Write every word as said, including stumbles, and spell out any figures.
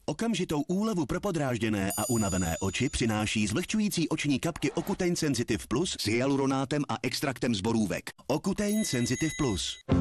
Okamžitou úlevu pro podrážděné a unavené oči přináší zvlhčující oční kapky Ocutein Sensitive Plus s hyaluronátem a extraktem z borůvek. Ocutein Sensitive Plus.